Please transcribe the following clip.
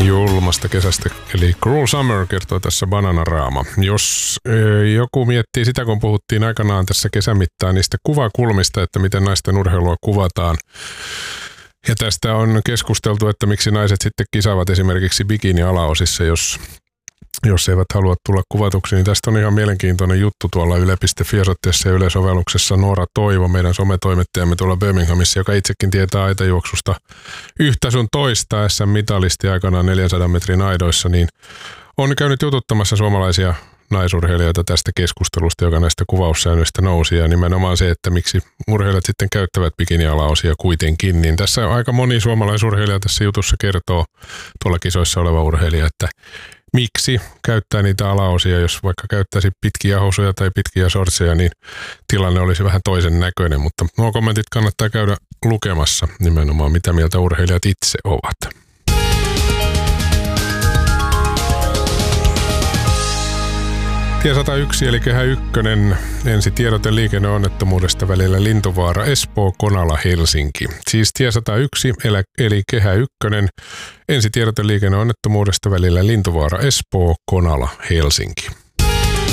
julmasta kesästä, eli Cruel Summer kertoo tässä Bananarama. Jos joku miettii sitä, kun puhuttiin aikanaan tässä kesän mittaan niistä kuvakulmista, että miten naisten urheilua kuvataan, ja tästä on keskusteltu, että miksi naiset sitten kisaavat esimerkiksi bikini-alaosissa, jos eivät halua tulla kuvatuksi, niin tästä on ihan mielenkiintoinen juttu tuolla yle.fi-osoitteessa ja Yle-sovelluksessa. Noora Toivo, meidän sometoimittajamme tuolla Birminghamissa, joka itsekin tietää aitajuoksusta yhtä sun toista SM-mitalisti aikanaan 400 metrin aidoissa, niin on käynyt jututtamassa suomalaisia naisurheilijoita tästä keskustelusta, joka näistä kuvaussäännöistä nousi, ja nimenomaan se, että miksi urheilijat sitten käyttävät bikini-alaosia kuitenkin, niin tässä aika moni suomalaisurheilija tässä jutussa kertoo, tuolla kisoissa oleva urheilija, että miksi käyttää niitä alaosia, jos vaikka käyttäisi pitkiä housuja tai pitkiä shortseja, niin tilanne olisi vähän toisen näköinen, mutta nuo kommentit kannattaa käydä lukemassa nimenomaan, mitä mieltä urheilijat itse ovat. Tie 101 eli Kehä 1, ensi tiedote liikenneonnettomuudesta välillä Lintuvaara-Espoo, Konala-Helsinki. Siis tie 101 eli Kehä 1, ensi tiedote liikenneonnettomuudesta välillä Lintuvaara-Espoo, Konala-Helsinki.